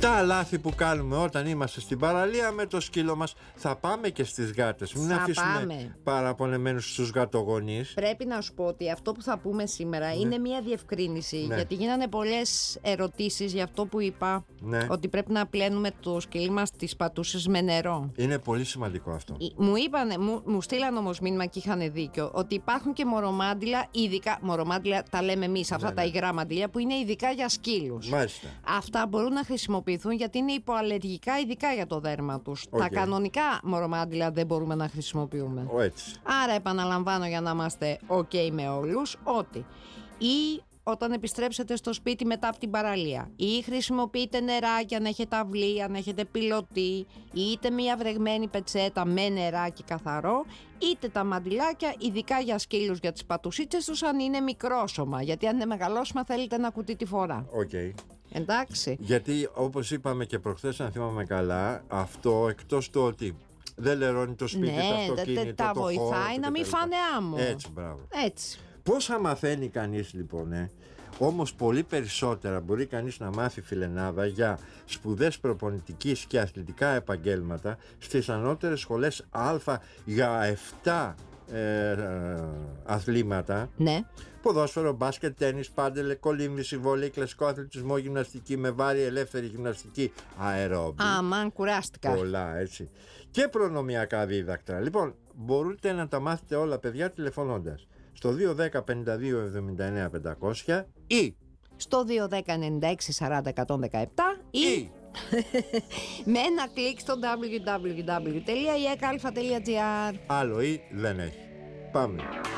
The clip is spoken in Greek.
τα λάθη που κάνουμε όταν είμαστε στην παραλία με το σκύλο μας. Θα πάμε και στις γάτες. Μην αφήσουμε παραπονεμένους στους γατογονείς. Πρέπει να σου πω ότι αυτό που θα πούμε σήμερα είναι μια διευκρίνηση. Γιατί γίνανε πολλές ερωτήσεις για αυτό που είπα. Ότι πρέπει να πλένουμε το σκυλί μας τις πατούσες με νερό. Είναι πολύ σημαντικό αυτό. Μου στείλαν όμως μήνυμα και είχαν δίκιο ότι υπάρχουν και μορομάντιλα, ειδικά. Μορομάντιλα τα λέμε εμείς, αυτά τα υγρά μαντιλιά που είναι ειδικά για σκύλους. Μάλιστα. Αυτά μπορούν να χρησιμοποιηθούν γιατί είναι υποαλλεργικά, ειδικά για το δέρμα τους. Τα κανονικά μορομάντιλα δεν μπορούμε να χρησιμοποιούμε. Έτσι. Άρα επαναλαμβάνω για να είμαστε ok με όλους ότι ή όταν επιστρέψετε στο σπίτι μετά από την παραλία ή χρησιμοποιείτε νεράκι αν έχετε αυλή, αν έχετε πιλωτή, είτε μια βρεγμένη πετσέτα με νεράκι καθαρό, είτε τα μαντιλάκια ειδικά για σκύλους, για τις πατουσίτσες τους αν είναι μικρόσωμα, γιατί αν είναι μεγαλόσωμα θέλετε ένα κουτί τη φορά. Εντάξει. Γιατί όπως είπαμε και προχθές, αν θυμάμαι καλά, αυτό εκτός του ότι δεν λερώνει το σπίτι, το αυτοκίνητο, τα βοηθάει να μην φάνε άμμο. Έτσι, μπράβο. Έτσι. Πόσα μαθαίνει κανείς λοιπόν, Όμως πολύ περισσότερα μπορεί κανείς να μάθει, φιλενάδα, για σπουδές προπονητικής και αθλητικά επαγγέλματα στις ανώτερες σχολές Α για 7 αθλήματα. Ποδόσφαιρο, μπάσκετ, τένις, πάντελ, κολύμβηση, βόλεϊ, κλασικό αθλητισμό, γυμναστική με βάρη, ελεύθερη γυμναστική, αερόμπι. Αμάν, κουράστηκα. Πολλά, έτσι. Και προνομιακά δίδακτρα. Λοιπόν, μπορείτε να τα μάθετε όλα, παιδιά, τηλεφωνώντας στο 210 52 79 500 ή στο 210 96 40 117 ή με ένα κλικ στο www.ekalfa.gr. Άλλο ή δεν έχει. Πάμε.